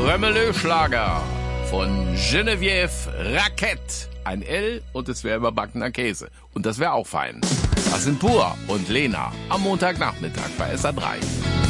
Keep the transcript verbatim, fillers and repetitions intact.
Trömmelö-Schlager von Geneviève Raquette. Ein L und es wäre überbackener Käse. Und das wäre auch fein. Das sind Pur und Lena am Montagnachmittag bei S R drei.